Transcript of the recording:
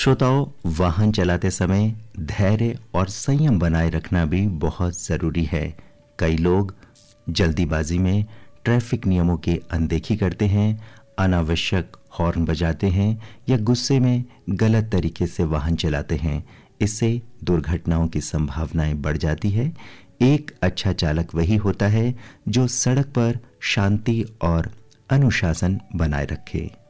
श्रोताओं, वाहन चलाते समय धैर्य और संयम बनाए रखना भी बहुत ज़रूरी है। कई लोग जल्दीबाजी में ट्रैफिक नियमों की अनदेखी करते हैं, अनावश्यक हॉर्न बजाते हैं या गुस्से में गलत तरीके से वाहन चलाते हैं। इससे दुर्घटनाओं की संभावनाएं बढ़ जाती है। एक अच्छा चालक वही होता है जो सड़क पर शांति और अनुशासन बनाए रखे।